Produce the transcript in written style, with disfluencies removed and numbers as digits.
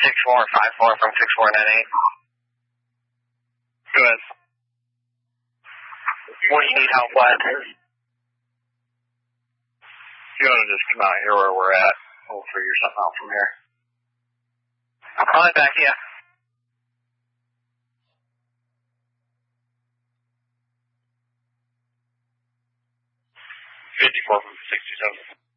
6454 from 6498. Go ahead. What do you need help with? If you want to just come out here where we're at, we'll figure something out from here. I'll call it back, yeah. 54 from 67.